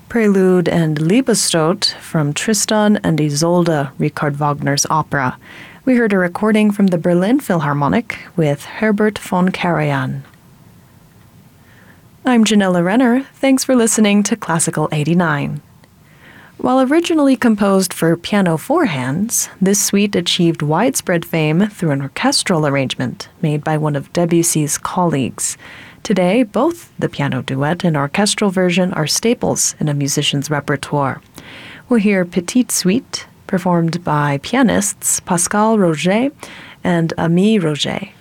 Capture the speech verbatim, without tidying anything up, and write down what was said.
Prelude and Liebestod from Tristan and Isolde, Richard Wagner's opera. We heard a recording from the Berlin Philharmonic with Herbert von Karajan. I'm Janella Renner. Thanks for listening to Classical eighty-nine. While originally composed for piano four hands, this suite achieved widespread fame through an orchestral arrangement made by one of Debussy's colleagues. Today, both the piano duet and orchestral version are staples in a musician's repertoire. We'll hear Petite Suite, performed by pianists Pascal Roget and Ami Roget.